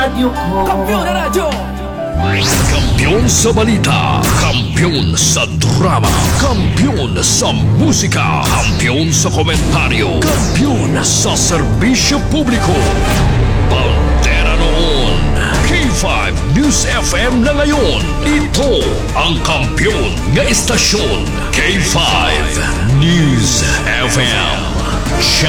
radyo ko. Kampiyon na radyo! Kampiyon sa balita, kampiyon sa drama, kampiyon sa musika, kampiyon sa komentaryo, kampiyon sa serbisyo publiko. Pantera noon, K5 News FM na ngayon. Ito ang kampiyon nga istasyon, K5 News FM.